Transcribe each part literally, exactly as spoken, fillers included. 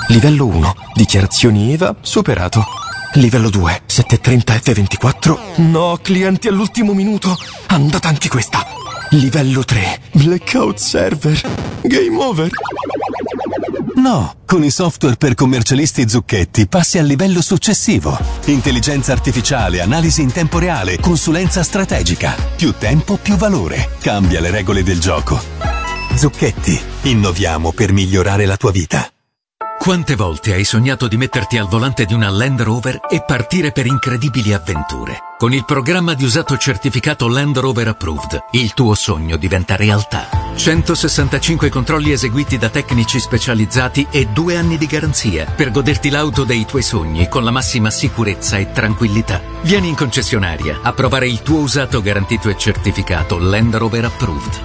Livello uno, dichiarazioni I V A, superato. Livello due, settecentotrenta F ventiquattro. No, clienti all'ultimo minuto. Andata anche questa. Livello tre, blackout server. Game over. No, con i software per commercialisti Zucchetti passi al livello successivo. Intelligenza artificiale, analisi in tempo reale, consulenza strategica. Più tempo, più valore. Cambia le regole del gioco. Zucchetti, innoviamo per migliorare la tua vita. Quante volte hai sognato di metterti al volante di una Land Rover e partire per incredibili avventure? Con il programma di usato certificato Land Rover Approved, il tuo sogno diventa realtà. centosessantacinque controlli eseguiti da tecnici specializzati e due anni di garanzia per goderti l'auto dei tuoi sogni con la massima sicurezza e tranquillità. Vieni in concessionaria a provare il tuo usato garantito e certificato Land Rover Approved.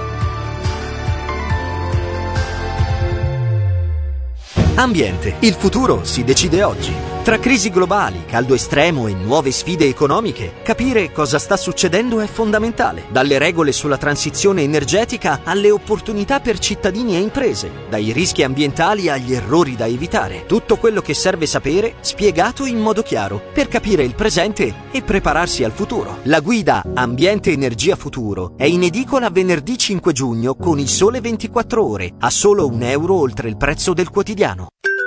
Ambiente, il futuro si decide oggi. Tra crisi globali, caldo estremo e nuove sfide economiche, capire cosa sta succedendo è fondamentale. Dalle regole sulla transizione energetica alle opportunità per cittadini e imprese, dai rischi ambientali agli errori da evitare. Tutto quello che serve sapere, spiegato in modo chiaro, per capire il presente e prepararsi al futuro. La guida Ambiente Energia Futuro è in edicola venerdì cinque giugno con Il Sole ventiquattro Ore, a solo un euro oltre il prezzo del quotidiano.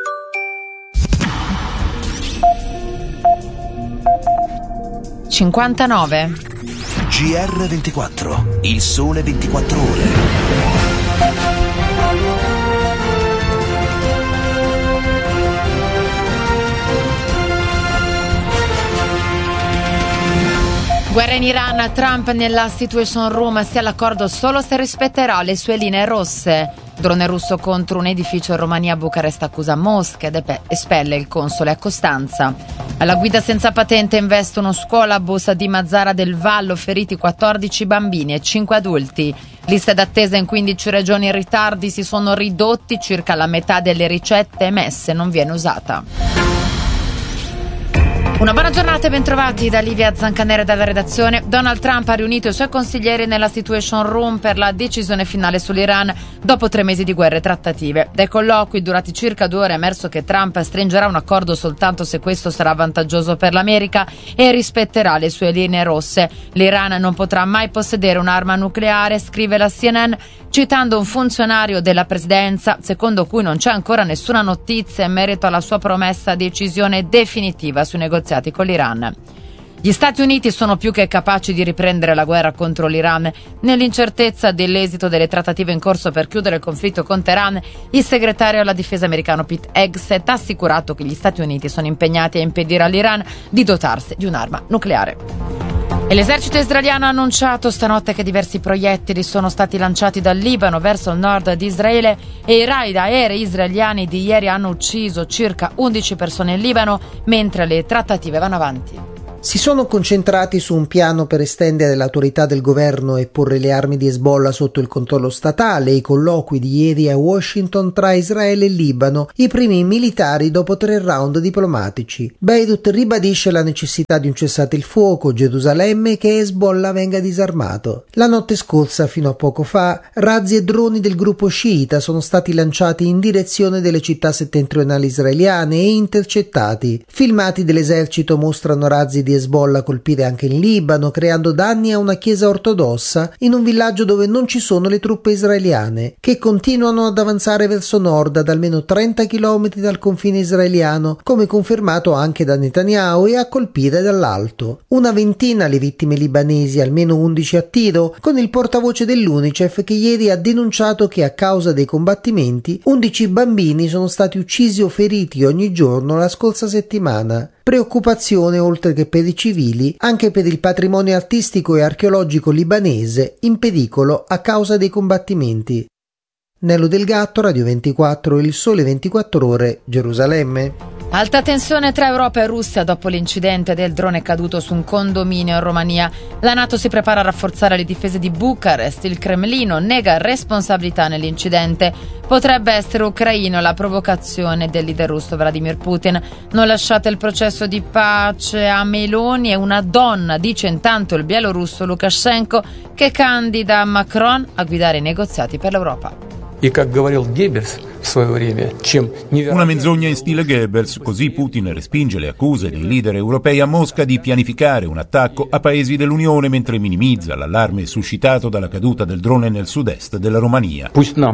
cinquantanove. G R ventiquattro, Il Sole ventiquattro Ore. Guerra in Iran, Trump nella Situation Room, sia l'accordo solo se rispetterà le sue linee rosse. Drone russo contro un edificio in Romania, Bucarest accusa Mosca ed espelle il console a Costanza. Alla guida senza patente investono scuolabus di Mazara del Vallo, feriti quattordici bambini e cinque adulti. Liste d'attesa in quindici regioni, in ritardi si sono ridotti, circa la metà delle ricette emesse non viene usata. Una buona giornata e bentrovati da Livia Zancanera dalla redazione. Donald Trump ha riunito i suoi consiglieri nella Situation Room per la decisione finale sull'Iran dopo tre mesi di guerre trattative. Dai colloqui durati circa due ore è emerso che Trump stringerà un accordo soltanto se questo sarà vantaggioso per l'America e rispetterà le sue linee rosse. L'Iran non potrà mai possedere un'arma nucleare, scrive la C N N, citando un funzionario della presidenza, secondo cui non c'è ancora nessuna notizia in merito alla sua promessa decisione definitiva sui negoziati con l'Iran. Gli Stati Uniti sono più che capaci di riprendere la guerra contro l'Iran. Nell'incertezza dell'esito delle trattative in corso per chiudere il conflitto con Teheran, il segretario alla difesa americano Pete Hegseth ha assicurato che gli Stati Uniti sono impegnati a impedire all'Iran di dotarsi di un'arma nucleare. E l'esercito israeliano ha annunciato stanotte che diversi proiettili sono stati lanciati dal Libano verso il nord di Israele e i raid aerei israeliani di ieri hanno ucciso circa undici persone in Libano mentre le trattative vanno avanti. Si sono concentrati su un piano per estendere l'autorità del governo e porre le armi di Hezbollah sotto il controllo statale. I colloqui di ieri a Washington tra Israele e Libano, i primi militari dopo tre round diplomatici. Beirut ribadisce la necessità di un cessate il fuoco, Gerusalemme che Hezbollah venga disarmato. La notte scorsa, fino a poco fa, razzi e droni del gruppo sciita sono stati lanciati in direzione delle città settentrionali israeliane e intercettati. Filmati dell'esercito mostrano razzi di Hezbollah colpire anche in Libano, creando danni a una chiesa ortodossa in un villaggio dove non ci sono le truppe israeliane, che continuano ad avanzare verso nord ad almeno trenta chilometri dal confine israeliano, come confermato anche da Netanyahu, e a colpire dall'alto. Una ventina le vittime libanesi, almeno undici a tiro, con il portavoce dell'UNICEF che ieri ha denunciato che a causa dei combattimenti undici bambini sono stati uccisi o feriti ogni giorno la scorsa settimana. Preoccupazione, oltre che per i civili, anche per il patrimonio artistico e archeologico libanese in pericolo a causa dei combattimenti. Nello Del Gatto, Radio ventiquattro, Il Sole ventiquattro Ore, Gerusalemme. Alta tensione tra Europa e Russia dopo l'incidente del drone caduto su un condominio in Romania. La NATO si prepara a rafforzare le difese di Bucarest. Il Cremlino nega responsabilità nell'incidente. Potrebbe essere ucraino la provocazione del leader russo Vladimir Putin. Non lasciate il processo di pace a Meloni e una donna, dice intanto il bielorusso Lukashenko, che candida Macron a guidare i negoziati per l'Europa. И, как говорил Геббельс, Una menzogna in stile Goebbels, così Putin respinge le accuse dei leader europei a Mosca di pianificare un attacco a paesi dell'Unione mentre minimizza l'allarme suscitato dalla caduta del drone nel sud-est della Romania.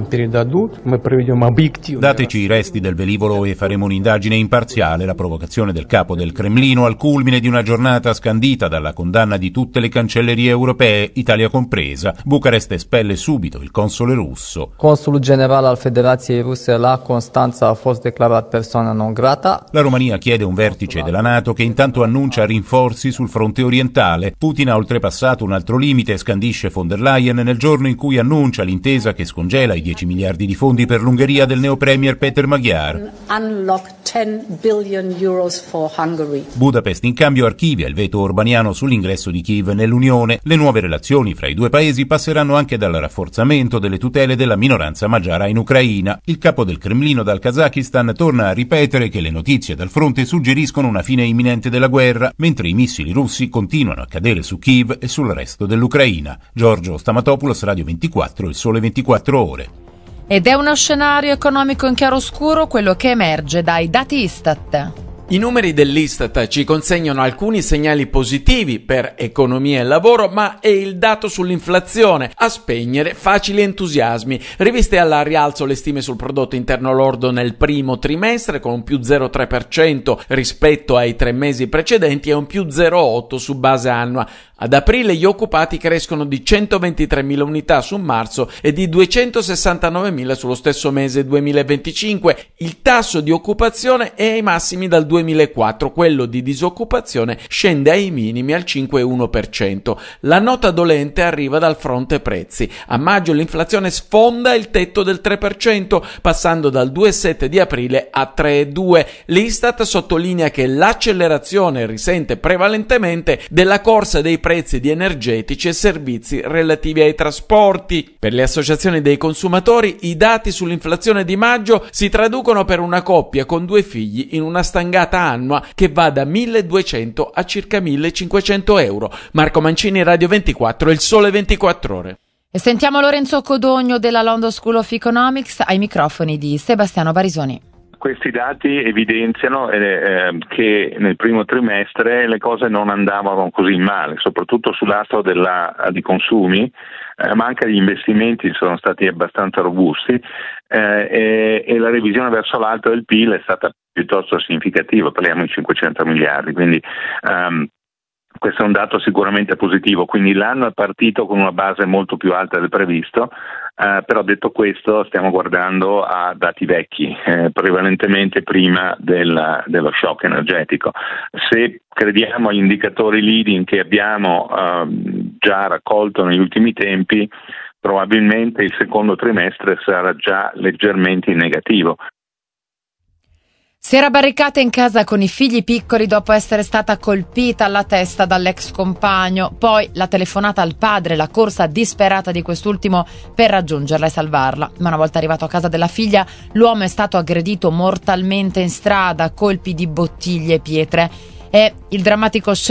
Dateci i resti del velivolo e faremo un'indagine imparziale. La provocazione del capo del Cremlino al culmine di una giornata scandita dalla condanna di tutte le cancellerie europee, Italia compresa. Bucarest espelle subito il console russo. Consulul general al Federației Ruse la Constanța a fost declarat persoana non grata. La Romania chiede un vertice della NATO che intanto annuncia rinforzi sul fronte orientale. Putin ha oltrepassato un altro limite, scandisce von der Leyen nel giorno in cui annuncia l'intesa che scongela i dieci miliardi di fondi per l'Ungheria del neopremier Peter Magyar. Unlock ten billion euros for Hungary. Budapest in cambio archivia il veto orbaniano sull'ingresso di Kiev nell'Unione. Le nuove relazioni fra i due paesi passeranno anche dal rafforzamento delle tutele della minoranza magiara in Ucraina. Il capo del Cremlino dal Kazakistan torna a ripetere che le notizie dal fronte suggeriscono una fine imminente della guerra, mentre i missili russi continuano a cadere su Kiev e sul resto dell'Ucraina. Giorgio Stamatopoulos, Radio ventiquattro, Il Sole ventiquattro Ore. Ed è uno scenario economico in chiaroscuro quello che emerge dai dati Istat. I numeri dell'Istat ci consegnano alcuni segnali positivi per economia e lavoro, ma è il dato sull'inflazione a spegnere facili entusiasmi. Riviste al rialzo le stime sul prodotto interno lordo nel primo trimestre con un più zero virgola tre per cento rispetto ai tre mesi precedenti e un più zero virgola otto per cento su base annua. Ad aprile gli occupati crescono di centoventitremila unità su marzo e di duecentosessantanovemila sullo stesso mese duemilaventicinque. Il tasso di occupazione è ai massimi dal duemilaquattro, quello di disoccupazione scende ai minimi al cinque virgola uno per cento. La nota dolente arriva dal fronte prezzi. A maggio l'inflazione sfonda il tetto del tre per cento, passando dal due virgola sette di aprile a tre virgola due. L'Istat sottolinea che l'accelerazione risente prevalentemente della corsa dei prezzi di energetici e servizi relativi ai trasporti. Per le associazioni dei consumatori, i dati sull'inflazione di maggio si traducono per una coppia con due figli in una stangata annua che va da milleduecento a circa millecinquecento euro. Marco Mancini, Radio ventiquattro, Il Sole ventiquattro Ore. E sentiamo Lorenzo Codogno della London School of Economics ai microfoni di Sebastiano Barisoni. Questi dati evidenziano eh, che nel primo trimestre le cose non andavano così male, soprattutto sull'astro della, di consumi, eh, ma anche gli investimenti sono stati abbastanza robusti eh, e, e la revisione verso l'alto del P I L è stata piuttosto significativa, parliamo di cinquecento miliardi, quindi um, questo è un dato sicuramente positivo, quindi l'anno è partito con una base molto più alta del previsto, eh, però detto questo stiamo guardando a dati vecchi, eh, prevalentemente prima del, dello shock energetico. Se crediamo agli indicatori leading che abbiamo eh, già raccolto negli ultimi tempi, probabilmente il secondo trimestre sarà già leggermente in negativo. Si era barricata in casa con i figli piccoli dopo essere stata colpita alla testa dall'ex compagno, poi la telefonata al padre, la corsa disperata di quest'ultimo per raggiungerla e salvarla. Ma una volta arrivato a casa della figlia, l'uomo è stato aggredito mortalmente in strada a colpi di bottiglie e pietre. È il drammatico